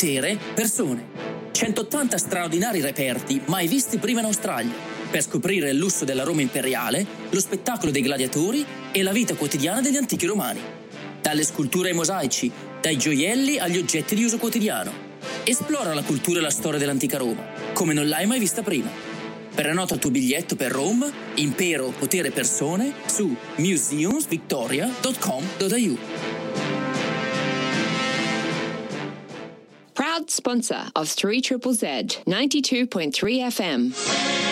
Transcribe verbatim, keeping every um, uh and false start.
Potere, persone. centottanta straordinari reperti mai visti prima in Australia, per scoprire il lusso della Roma imperiale, lo spettacolo dei gladiatori e la vita quotidiana degli antichi romani. Dalle sculture ai mosaici, dai gioielli agli oggetti di uso quotidiano. Esplora la cultura e la storia dell'antica Roma, come non l'hai mai vista prima. Prenota il tuo biglietto per Rome, Impero, Potere, Persone su museums victoria dot com dot a u. Proud sponsor of three Z Z Z ninety-two point three F M.